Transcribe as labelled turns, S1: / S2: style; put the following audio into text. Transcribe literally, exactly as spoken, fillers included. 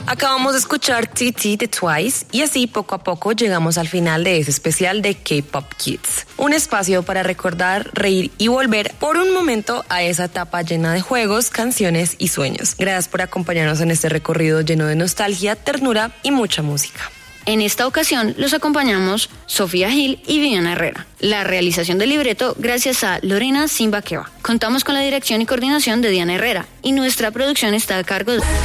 S1: Acabamos de escuchar T T de Twice y así poco a poco llegamos al final de ese especial de K-Pop Kids. Un espacio para recordar, reír y volver por un momento a esa etapa llena de juegos, canciones y sueños. Gracias por acompañarnos en este recorrido lleno de nostalgia, ternura y mucha música.
S2: En esta ocasión los acompañamos Sofía Gil y Viviana Herrera. La realización del libreto gracias a Lorena Simbaqueva. Contamos con la dirección y coordinación de Diana Herrera y nuestra producción está a cargo de...